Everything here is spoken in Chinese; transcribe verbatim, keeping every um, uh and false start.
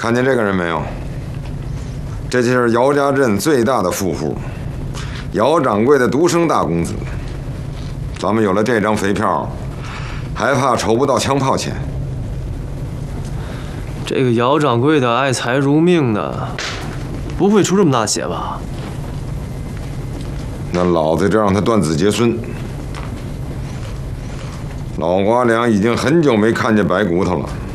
看见这个人没有？这就是姚家镇最大的富户，姚掌柜的独生大公子。咱们有了这张肥票，还怕筹不到枪炮钱？ 这个姚掌柜的爱财如命的，不会出这么大血吧？ 那老子就让他断子绝孙。老瓜俩已经很久没看见白骨头了。